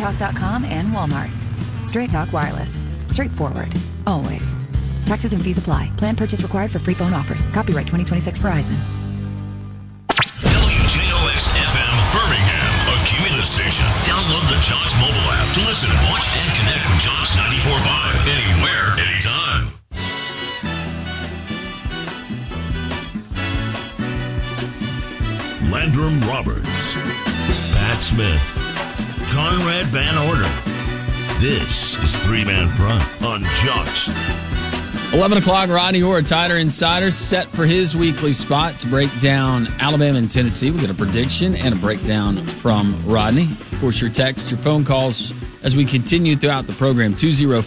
StraightTalk.com and Walmart. Straight Talk Wireless. Straightforward. Always. Taxes and fees apply. Plan purchase required for free phone offers. Copyright 2026 Verizon. WJOX-FM Birmingham, a Cumulus station. Download the Jocks mobile app to listen, watch, and connect with Jocks 94.5 anywhere, anytime. Landrum Roberts, Pat Smith, Conrad Van Order. This is Three Man Front on Jocks. 11 o'clock, Rodney Orr, Tider Insider, set for his weekly spot to break down Alabama and Tennessee. We'll get a prediction and a breakdown from Rodney. Of course, your texts, your phone calls as we continue throughout the program,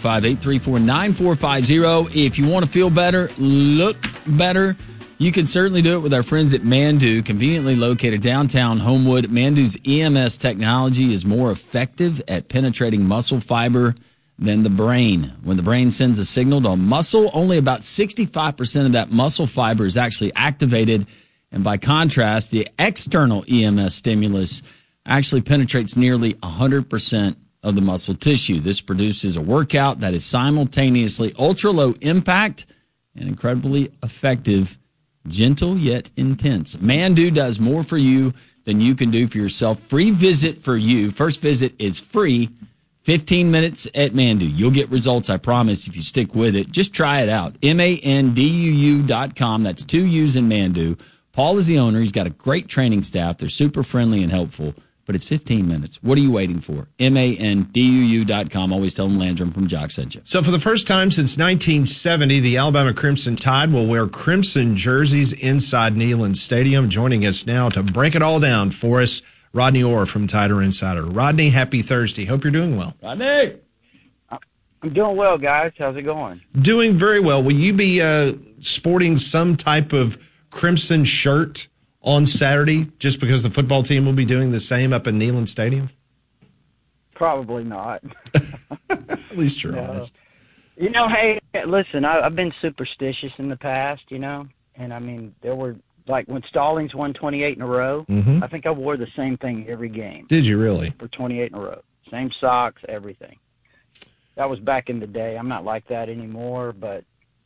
205-834-9450. If you want to feel better, look better, you can certainly do it with our friends at Mandu, conveniently located downtown Homewood. Mandu's EMS technology is more effective at penetrating muscle fiber than the brain. When the brain sends a signal to a muscle, only about 65% of that muscle fiber is actually activated. And by contrast, the external EMS stimulus actually penetrates nearly 100% of the muscle tissue. This produces a workout that is simultaneously ultra-low impact and incredibly effective, gentle yet intense. Mandu does more for you than you can do for yourself. Free visit for you. First visit is free. 15 minutes at Mandu. You'll get results, I promise, if you stick with it. Just try it out. MANDUU.com. That's 2 U's in Mandu. Paul is the owner. He's got a great training staff. They're super friendly and helpful. But it's 15 minutes. What are you waiting for? MANDUU.com. Always tell them Landrum from Jock sent you. So for the first time since 1970, the Alabama Crimson Tide will wear crimson jerseys inside Neyland Stadium. Joining us now to break it all down for us, Rodney Orr from Tider Insider. Rodney, happy Thursday. Hope you're doing well. Rodney! I'm doing well, guys. How's it going? Doing very well. Will you be sporting some type of crimson shirt on Saturday just because the football team will be doing the same up in Neyland Stadium? Probably not. At least you're honest. You know, hey, listen, I've been superstitious in the past, you know, and I mean, there were, like when Stallings won 28 in a row, I think I wore the same thing every game. Did you really? For 28 in a row. Same socks, everything. That was back in the day. I'm not like that anymore, but,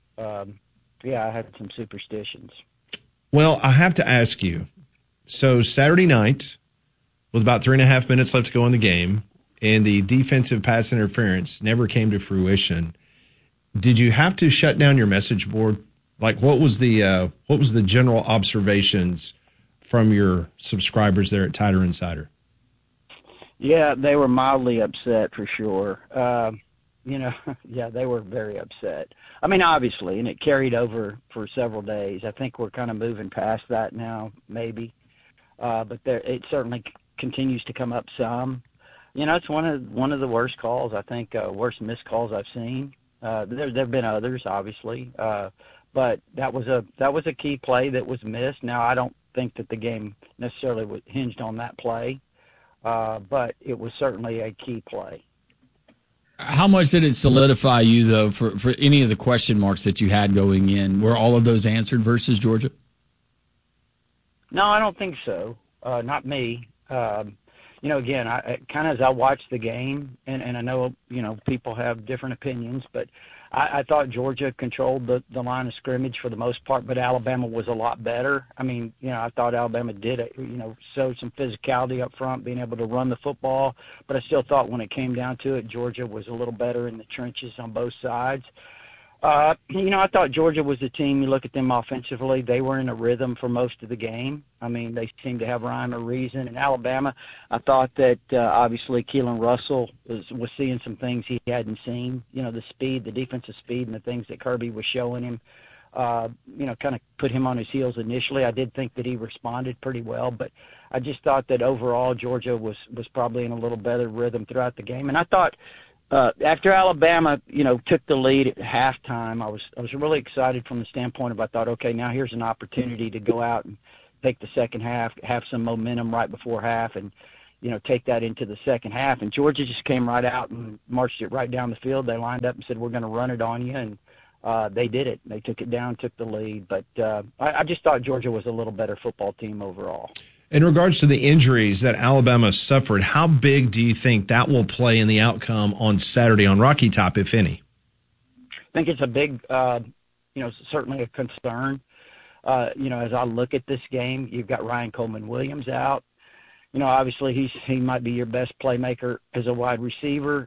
yeah, I had some superstitions. Well, I have to ask you, so Saturday night, with about 3.5 minutes left to go in the game, and the defensive pass interference never came to fruition, did you have to shut down your message board? Like, what was the general observations from your subscribers there at Tider Insider? Yeah, they were mildly upset for sure. You know, yeah, they were very upset. I mean, obviously, and it carried over for several days. I think we're kind of moving past that now, maybe. But it certainly continues to come up some. You know, it's one of the worst calls, I think, worst missed calls I've seen. There have been others, obviously. But that was a key play that was missed. Now, I don't think that the game necessarily was hinged on that play, but it was certainly a key play. How much did it solidify you, though, for any of the question marks that you had going in? Were all of those answered versus Georgia? No, I don't think so. Not me. You know, again, I kind of as I watched the game, and I know, you know, people have different opinions, but I thought Georgia controlled the line of scrimmage for the most part, but Alabama was a lot better. I mean, you know, I thought Alabama did, show some physicality up front, being able to run the football, but I still thought when it came down to it, Georgia was a little better in the trenches on both sides. You know, I thought Georgia was the team. You look at them offensively, they were in a rhythm for most of the game. I mean, they seemed to have rhyme or reason. In Alabama, I thought that obviously Keelan Russell was seeing some things he hadn't seen. You know, the speed, the defensive speed, and the things that Kirby was showing him, you know, kind of put him on his heels initially. I did think that he responded pretty well, but I just thought that overall Georgia was probably in a little better rhythm throughout the game. And I thought after Alabama, you know, took the lead at halftime, I was really excited from the standpoint of I thought, okay, now here's an opportunity to go out and take the second half, have some momentum right before half, and you know, take that into the second half. And Georgia just came right out and marched it right down the field. They lined up and said, we're going to run it on you, and they did it. They took it down, took the lead. But I just thought Georgia was a little better football team overall. In regards to the injuries that Alabama suffered, how big do you think that will play in the outcome on Saturday on Rocky Top, if any? I think it's a big, certainly a concern. As I look at this game, you've got Ryan Coleman-Williams out. Obviously he might be your best playmaker as a wide receiver.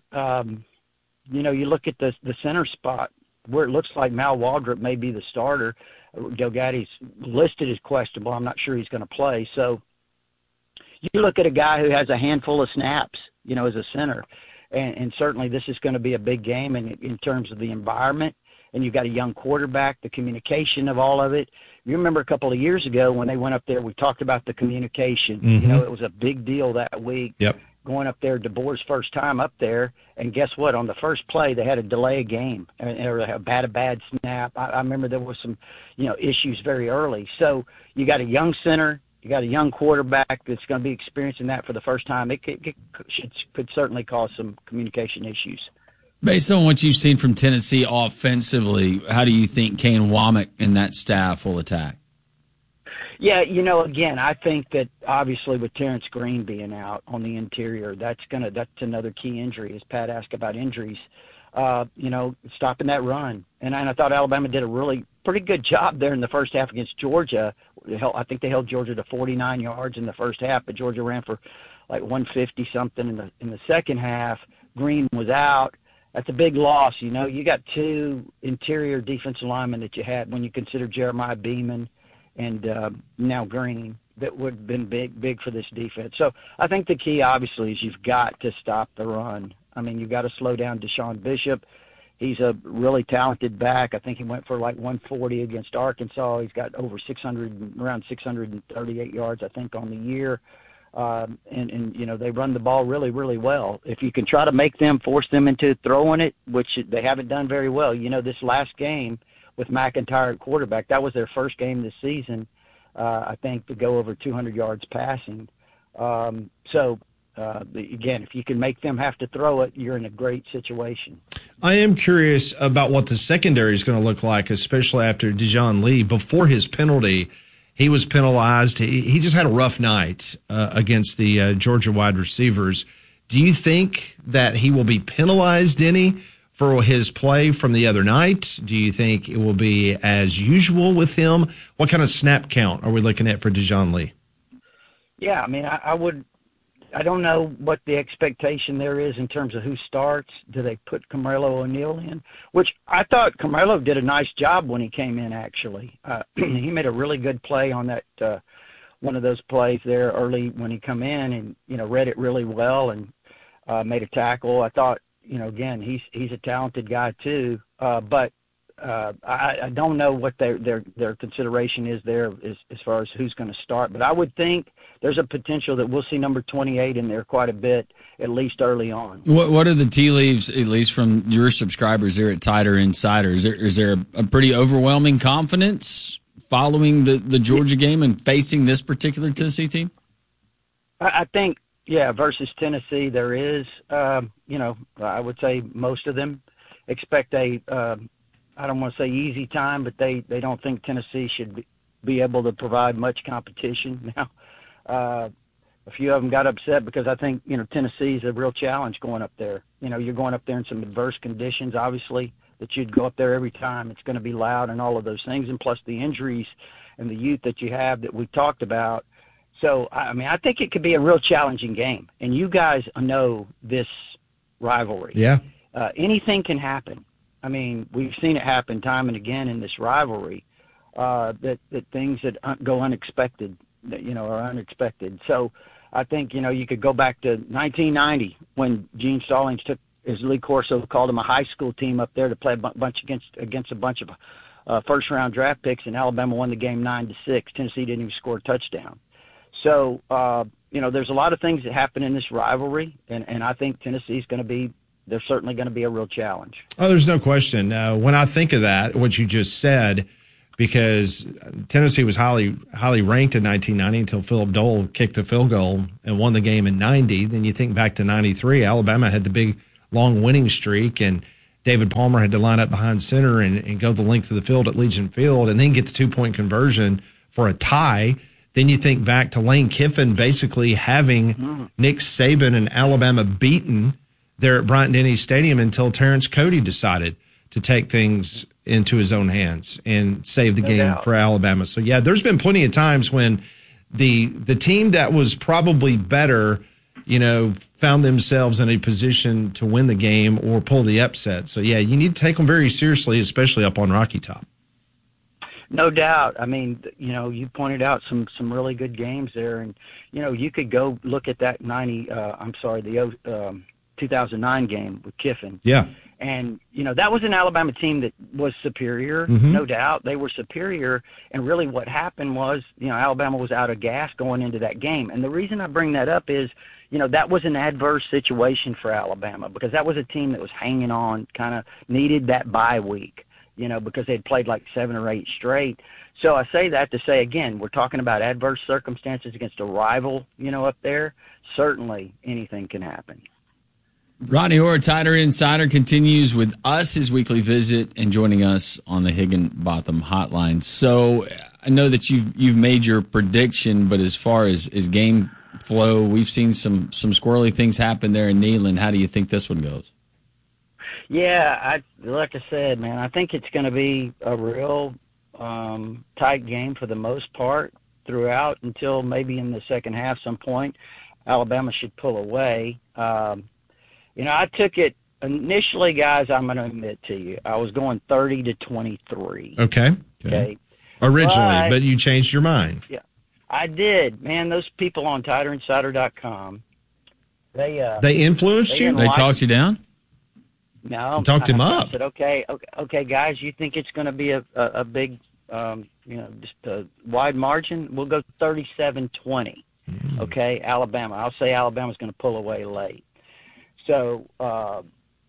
You look at the center spot where it looks like Mal Waldrop may be the starter. Delgaddy's listed as questionable. I'm not sure he's going to play. So you look at a guy who has a handful of snaps, as a center. And certainly this is going to be a big game in terms of the environment. And you've got a young quarterback, the communication of all of it. You remember a couple of years ago when they went up there, we talked about the communication. Mm-hmm. It was a big deal that week. Yep. Going up there, DeBoer's first time up there, and guess what? On the first play, they had to delay a game, or a bad snap. I remember there was some, issues very early. So you got a young center, you got a young quarterback that's going to be experiencing that for the first time. It could certainly cause some communication issues. Based on what you've seen from Tennessee offensively, how do you think Kane Womack and that staff will attack? Yeah, again, I think that obviously with Terrence Green being out on the interior, that's another key injury. As Pat asked about injuries, stopping that run. And I thought Alabama did a pretty good job there in the first half against Georgia. I think they held Georgia to 49 yards in the first half, but Georgia ran for like 150 something in the second half. Green was out. That's a big loss. You got two interior defensive linemen that you had when you consider Jeremiah Beeman and now Green. That would have been big for this defense. So I think the key, obviously, is you've got to stop the run. I mean, you've got to slow down Deshaun Bishop. He's a really talented back. I think he went for like 140 against Arkansas. He's got over around 638 yards, I think, on the year. They run the ball really, really well. If you can try to force them into throwing it, which they haven't done very well. This last game with McIntyre at quarterback, that was their first game this season, I think, to go over 200 yards passing. Again, if you can make them have to throw it, you're in a great situation. I am curious about what the secondary is going to look like, especially after Dijon Lee. Before his penalty, he was penalized. He just had a rough night against the Georgia wide receivers. Do you think that he will be penalized any for his play from the other night? Do you think it will be as usual with him? What kind of snap count are we looking at for Dijon Lee? Yeah, I mean, I don't know what the expectation there is in terms of who starts. Do they put Camarlo O'Neal in? Which I thought Camarlo did a nice job when he came in, actually. He made a really good play on that one of those plays there early when he come in and, read it really well and made a tackle. I thought, again, he's a talented guy too. But I don't know what their consideration is there as far as who's going to start. But I would think there's a potential that we'll see number 28 in there quite a bit, at least early on. What are the tea leaves, at least from your subscribers there at Tighter Insider? Is there a pretty overwhelming confidence following the Georgia game and facing this particular Tennessee team? I think, versus Tennessee, there is. I would say most of them expect I don't want to say easy time, but they don't think Tennessee should be able to provide much competition. Now, a few of them got upset because I think, Tennessee is a real challenge going up there. You're going up there in some adverse conditions, obviously, that you'd go up there every time. It's going to be loud and all of those things, and plus the injuries and the youth that you have that we talked about. So, I think it could be a real challenging game. And you guys know this rivalry. Yeah. Anything can happen. I mean, we've seen it happen time and again in this rivalry, that things that go unexpected, are unexpected. So I think, you could go back to 1990 when Gene Stallings took, as Lee Corso called him, a high school team up there to play a bunch against a bunch of first-round draft picks, and Alabama won the game 9-6. Tennessee didn't even score a touchdown. So, there's a lot of things that happen in this rivalry, and I think Tennessee's going to be – they're certainly going to be a real challenge. Oh, there's no question. When I think of that, what you just said, because Tennessee was highly ranked in 1990 until Philip Dole kicked the field goal and won the game in 90. Then you think back to 93, Alabama had the big, long winning streak, and David Palmer had to line up behind center and go the length of the field at Legion Field and then get the 2-point conversion for a tie Then you think back to Lane Kiffin basically having Nick Saban and Alabama beaten there at Bryant-Denny Stadium until Terrence Cody decided to take things into his own hands and save the game for Alabama. So, yeah, there's been plenty of times when the team that was probably better, found themselves in a position to win the game or pull the upset. So, yeah, you need to take them very seriously, especially up on Rocky Top. No doubt. I mean, you pointed out some really good games there, and you could go look at that 2009 game with Kiffin. Yeah. And that was an Alabama team that was superior, no doubt. They were superior, and really what happened was, Alabama was out of gas going into that game. And the reason I bring that up is, that was an adverse situation for Alabama because that was a team that was hanging on, kind of needed that bye week. Because they'd played like 7 or 8 straight. So I say that to say, again, we're talking about adverse circumstances against a rival, up there. Certainly anything can happen. Rodney Orr, Tider Insider, continues with us, his weekly visit, and joining us on the Higginbotham Hotline. So I know that you've made your prediction, but as far as game flow, we've seen some squirrely things happen there in Neyland. How do you think this one goes? Yeah, like I said, man, I think it's going to be a real tight game for the most part throughout until maybe in the second half some point. Alabama should pull away. I took it initially, guys, I'm going to admit to you, I was going 30-23. Okay. Originally, but you changed your mind. Yeah, I did. Man, those people on TiderInsider.com, they influenced you? They talked you down? No, talked him up. I said, okay, guys, you think it's going to be a big, just a wide margin? We'll go 37-20. Okay, Alabama. I'll say Alabama's going to pull away late. So, but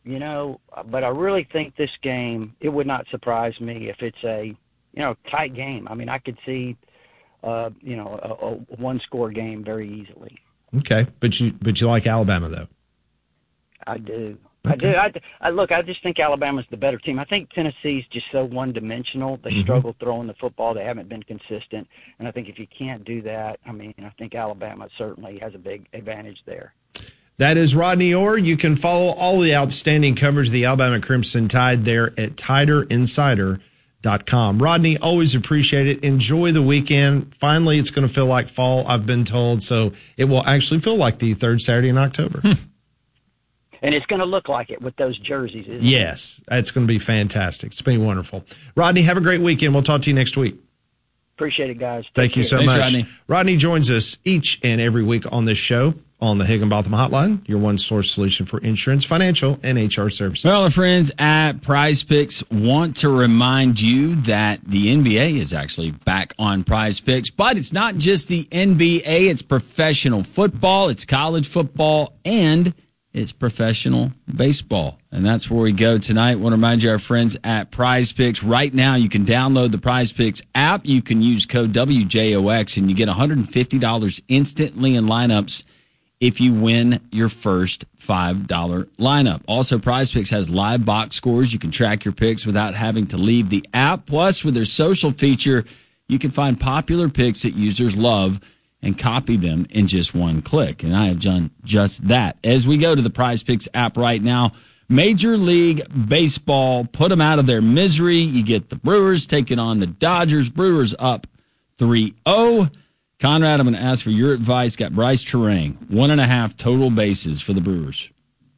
I really think this game, it would not surprise me if it's a, tight game. I mean, I could see, a one-score game very easily. Okay, but you like Alabama though. I do. Okay. I just think Alabama's the better team. I think Tennessee's just so one-dimensional. They struggle throwing the football. They haven't been consistent. And I think if you can't do that, I think Alabama certainly has a big advantage there. That is Rodney Orr. You can follow all the outstanding coverage of the Alabama Crimson Tide there at TiderInsider.com. Rodney, always appreciate it. Enjoy the weekend. Finally, it's going to feel like fall, I've been told, so it will actually feel like the third Saturday in October. And it's going to look like it with those jerseys, isn't it? Yes, it's going to be fantastic. It's been wonderful. Rodney, have a great weekend. We'll talk to you next week. Appreciate it, guys. Thank you so Thanks, much. Rodney. Rodney joins us each and every week on this show on the Higginbotham Hotline, your one-source solution for insurance, financial, and HR services. Well, our friends at Prize Picks want to remind you that the NBA is actually back on Prize Picks, but it's not just the NBA, it's professional football, it's college football, and it's professional baseball. And that's where we go tonight. I want to remind you, our friends at Prize Picks, right now you can download the Prize Picks app. You can use code WJOX, and you get $150 instantly in lineups if you win your first $5 lineup. Also, Prize Picks has live box scores. You can track your picks without having to leave the app. Plus, with their social feature, you can find popular picks that users love and copy them in just one click. And I have done just that. As we go to the Prize Picks app right now, Major League Baseball, put them out of their misery. You get the Brewers taking on the Dodgers. Brewers up 3-0. Conrad, I'm going to ask for your advice. Got Bryce Terang, 1.5 total bases for the Brewers.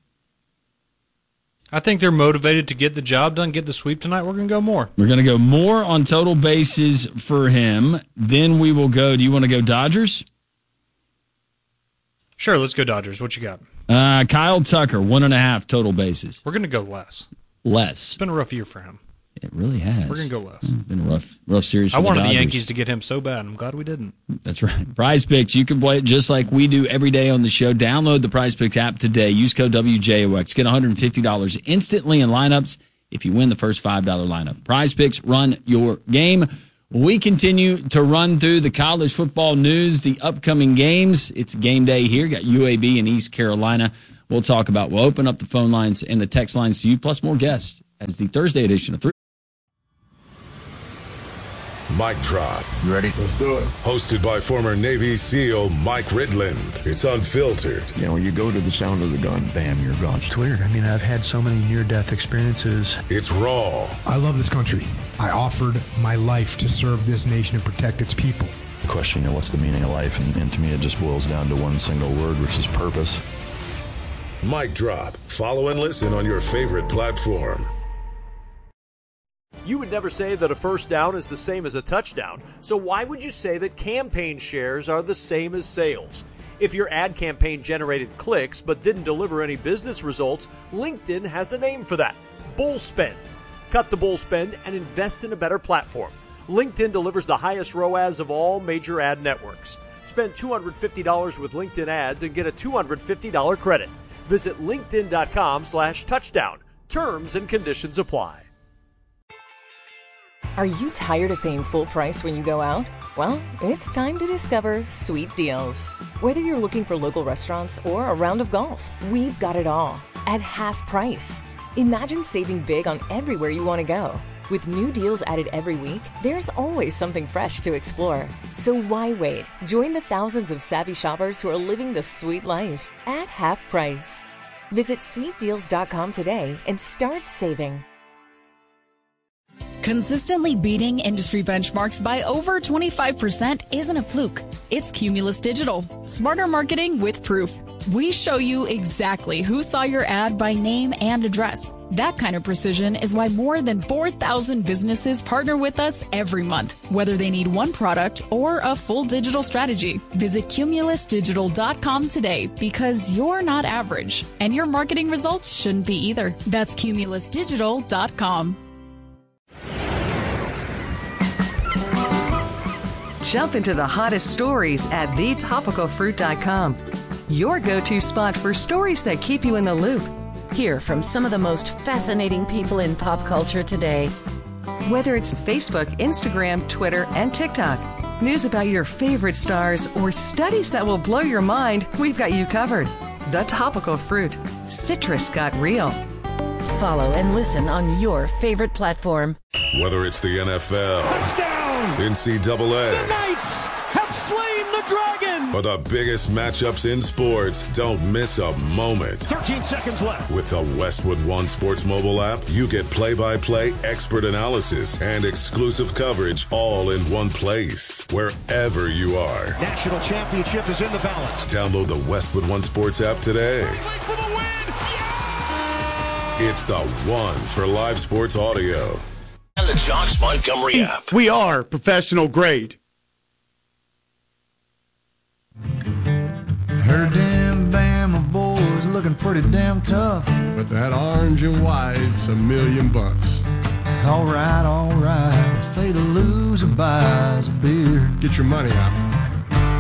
I think they're motivated to get the job done, get the sweep tonight. We're going to go more. We're going to go more on total bases for him. Then we will go, do you want to go Dodgers? Sure, let's go Dodgers. What you got? Kyle Tucker, 1.5 total bases. We're going to go less. Less. It's been a rough year for him. It really has. We're going to go less. It's been a rough series for I wanted the Dodgers. Yankees to get him so bad. I'm glad we didn't. That's right. Prize Picks, you can play it just like we do every day on the show. Download the Prize Picks app today. Use code WJOX. Get $150 instantly in lineups if you win the first $5 lineup. Prize Picks, run your game. We continue to run through the college football news, the upcoming games. It's game day here. Got UAB and East Carolina. We'll open up the phone lines and the text lines to you, plus more guests as the Thursday edition of 3. Mic Drop. You ready? Let's do it. Hosted by former Navy SEAL Mike Ridland. It's unfiltered. You know, you go to the sound of the gun, bam, you're gone. It's weird. I mean, I've had so many near-death experiences. It's raw. I love this country. I offered my life to serve this nation and protect its people. The question, you know, what's the meaning of life? And to me, it just boils down to one single word, which is purpose. Mic Drop. Follow and listen on your favorite platform. You would never say that a first down is the same as a touchdown, so why would you say that campaign shares are the same as sales? If your ad campaign generated clicks but didn't deliver any business results, LinkedIn has a name for that: bull spend. Cut the bull spend and invest in a better platform. LinkedIn delivers the highest ROAS of all major ad networks. Spend $250 with LinkedIn ads and get a $250 credit. Visit linkedin.com/touchdown. Terms and conditions apply. Are you tired of paying full price when you go out? Well, it's time to discover Sweet Deals. Whether you're looking for local restaurants or a round of golf, we've got it all at half price. Imagine saving big on everywhere you want to go. With new deals added every week, there's always something fresh to explore. So why wait? Join the thousands of savvy shoppers who are living the sweet life at half price. Visit sweetdeals.com today and start saving. Consistently beating industry benchmarks by over 25% isn't a fluke. It's Cumulus Digital. Smarter marketing with proof. We show you exactly who saw your ad by name and address. That kind of precision is why more than 4,000 businesses partner with us every month, whether they need one product or a full digital strategy. Visit cumulusdigital.com today, because you're not average, and your marketing results shouldn't be either. That's cumulusdigital.com. Jump into the hottest stories at thetopicalfruit.com. Your go-to spot for stories that keep you in the loop. Hear from some of the most fascinating people in pop culture today. Whether it's Facebook, Instagram, Twitter, and TikTok, news about your favorite stars, or studies that will blow your mind, we've got you covered. The Topical Fruit. Citrus got real. Follow and listen on your favorite platform. Whether it's the NFL, touchdown, NCAA, the Knights have slain the dragon, or the biggest matchups in sports, don't miss a moment. 13 seconds left. With the Westwood One Sports mobile app, you get play-by-play, expert analysis, and exclusive coverage all in one place, wherever you are. National championship is in the balance. Download the Westwood One Sports app today. For the win! It's the one for live sports audio. And the Jocks Montgomery app. We are professional grade. Her damn Bama boys looking pretty damn tough. But that orange and white's $1,000,000. All right. Say the loser buys a beer. Get your money out.